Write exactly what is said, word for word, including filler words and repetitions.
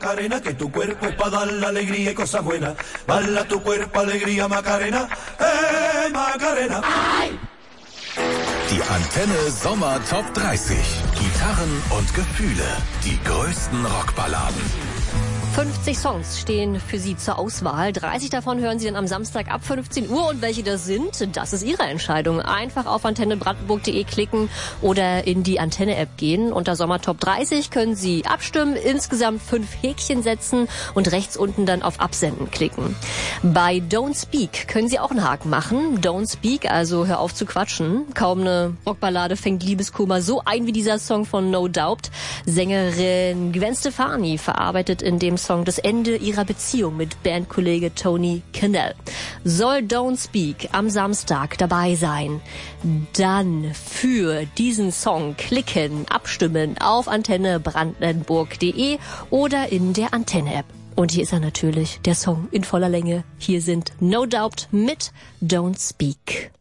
Macarena, que tu cuerpo es para dar la alegría y cosas buenas. Bala tu cuerpo, alegría, Macarena, eh, Macarena. Die Antenne Sommer Top dreißig. Gitarren und Gefühle. Die größten Rockballaden. fünfzig Songs stehen für Sie zur Auswahl. dreißig davon hören Sie dann am Samstag ab fünfzehn Uhr. Und welche das sind, das ist Ihre Entscheidung. Einfach auf antenne brandenburg punkt de klicken oder in die Antenne-App gehen. Unter Sommer Top dreißig können Sie abstimmen, insgesamt fünf Häkchen setzen und rechts unten dann auf Absenden klicken. Bei Don't Speak können Sie auch einen Haken machen. Don't Speak, also hör auf zu quatschen. Kaum eine Rockballade fängt Liebeskummer so ein wie dieser Song von No Doubt. Sängerin Gwen Stefani verarbeitet in dem Song das Ende ihrer Beziehung mit Bandkollege Tony Cannell. Soll Don't Speak am Samstag dabei sein? Dann für diesen Song klicken, abstimmen auf antenne brandenburg punkt de oder in der Antenne-App. Und hier ist er natürlich, der Song in voller Länge. Hier sind No Doubt mit Don't Speak.